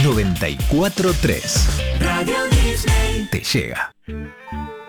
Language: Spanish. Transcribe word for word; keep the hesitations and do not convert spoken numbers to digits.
noventa y cuatro punto tres. Radio Disney Te llega.